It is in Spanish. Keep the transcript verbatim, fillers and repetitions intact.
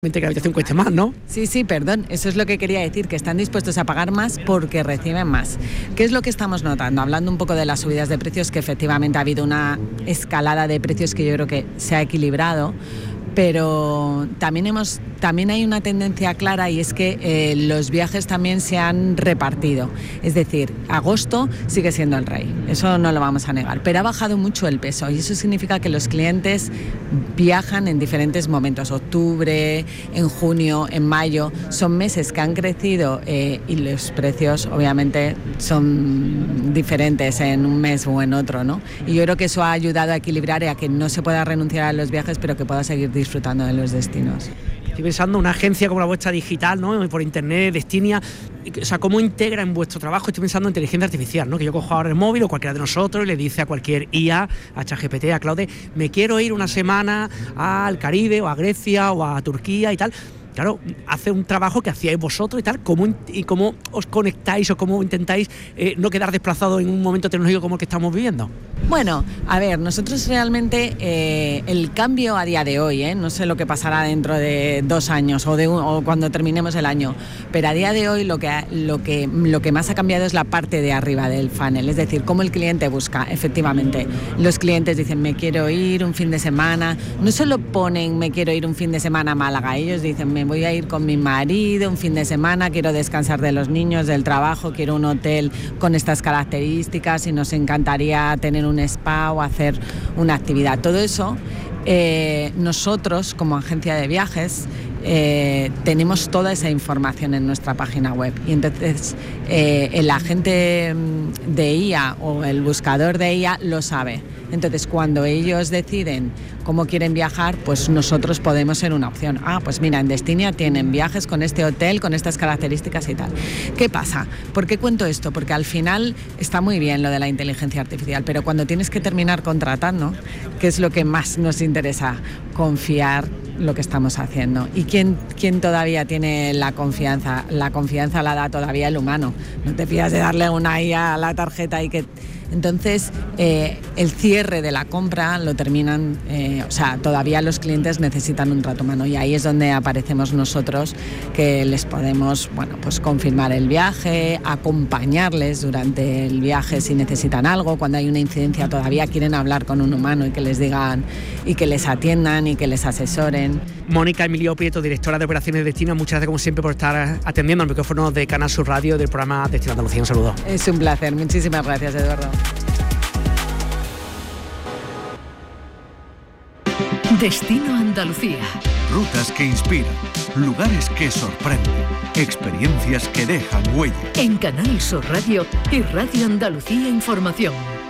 Que la habitación cueste más, ¿no? Sí, sí, perdón, eso es lo que quería decir, que están dispuestos a pagar más porque reciben más. ¿Qué es lo que estamos notando? Hablando un poco de las subidas de precios, que efectivamente ha habido una escalada de precios que yo creo que se ha equilibrado, pero también hemos también hay una tendencia clara, y es que eh, los viajes también se han repartido. Es decir, agosto sigue siendo el rey, eso no lo vamos a negar, pero ha bajado mucho el peso, y eso significa que los clientes viajan en diferentes momentos. Octubre, en junio, en mayo, son meses que han crecido eh, y los precios obviamente son diferentes en un mes o en otro, ¿no? Y yo creo que eso ha ayudado a equilibrar y a que no se pueda renunciar a los viajes, pero que pueda seguir disfrutando de los destinos. Estoy pensando en una agencia como la vuestra digital, ¿no? Por internet, Destinia, o sea, ¿cómo integra en vuestro trabajo? Estoy pensando en inteligencia artificial, ¿no? Que yo cojo ahora el móvil o cualquiera de nosotros y le dice a cualquier I A, a ChatGPT, a Claude, me quiero ir una semana al Caribe o a Grecia o a Turquía y tal. Claro, hace un trabajo que hacíais vosotros y tal. ¿Cómo, y cómo os conectáis o cómo intentáis eh, no quedar desplazados en un momento tecnológico como el que estamos viviendo? Bueno, a ver, nosotros realmente eh, el cambio a día de hoy, eh, no sé lo que pasará dentro de dos años o, de un, o cuando terminemos el año, pero a día de hoy lo que, lo, que, lo que más ha cambiado es la parte de arriba del funnel, es decir, cómo el cliente busca. Efectivamente, los clientes dicen me quiero ir un fin de semana, no solo ponen me quiero ir un fin de semana a Málaga, ellos dicen me voy a ir con mi marido un fin de semana, quiero descansar de los niños, del trabajo, quiero un hotel con estas características y nos encantaría tener un spa o hacer una actividad. Todo eso eh, nosotros como agencia de viajes Eh, tenemos toda esa información en nuestra página web, y entonces eh, el agente de I A o el buscador de I A lo sabe. Entonces cuando ellos deciden cómo quieren viajar, pues nosotros podemos ser una opción. Ah, pues mira, en Destinia tienen viajes con este hotel, con estas características y tal. ¿Qué pasa? ¿Por qué cuento esto? Porque al final está muy bien lo de la inteligencia artificial, pero cuando tienes que terminar contratando, ¿qué es lo que más nos interesa? Confiar lo que estamos haciendo. ¿Y quién, quién todavía tiene la confianza? La confianza la da todavía el humano. No te fías de darle una I A a la tarjeta y que... Entonces, eh, el cierre de la compra lo terminan, eh, o sea, todavía los clientes necesitan un trato humano, y ahí es donde aparecemos nosotros, que les podemos, bueno, pues confirmar el viaje, acompañarles durante el viaje si necesitan algo. Cuando hay una incidencia todavía quieren hablar con un humano y que les digan, y que les atiendan y que les asesoren. Mónica Emilio Prieto, directora de Operaciones de Destinia, muchas gracias como siempre por estar atendiendo al micrófono de Canal Sur Radio del programa Destino Andalucía. Un saludo. Es un placer, muchísimas gracias, Eduardo. Destino Andalucía. Rutas que inspiran, lugares que sorprenden, experiencias que dejan huella. En Canal Sur Radio y Radio Andalucía Información.